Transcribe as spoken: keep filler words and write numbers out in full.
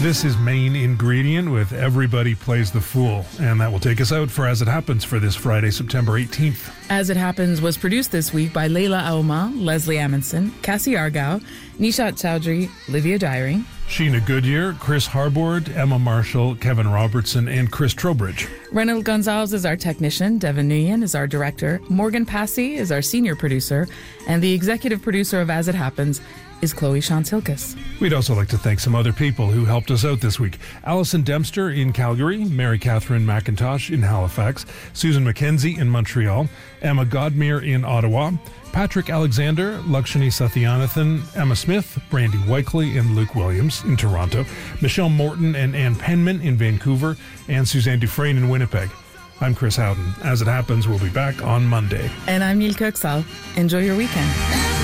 This is Main Ingredient with Everybody Plays the Fool. And that will take us out for As It Happens for this Friday, September eighteenth. As It Happens was produced this week by Leila Auma, Leslie Amundsen, Cassie Argyle, Nishat Chowdhury, Livia Dyering, Sheena Goodyear, Chris Harbord, Emma Marshall, Kevin Robertson, and Chris Trowbridge. Reynald Gonzalez is our technician, Devin Nguyen is our director, Morgan Passy is our senior producer, and the executive producer of As It Happens is Chloe Shantz-Hilkes. We'd also like to thank some other people who helped us out this week. Alison Dempster in Calgary, Mary Catherine McIntosh in Halifax, Susan McKenzie in Montreal, Emma Godmere in Ottawa, Patrick Alexander, Lakshmi Satyanathan, Emma Smith, Brandy Weikley, and Luke Williams in Toronto, Michelle Morton and Ann Penman in Vancouver, and Suzanne Dufresne in Winnipeg. I'm Chris Howden. As It Happens, we'll be back on Monday. And I'm Neil Kirksall. Enjoy your weekend.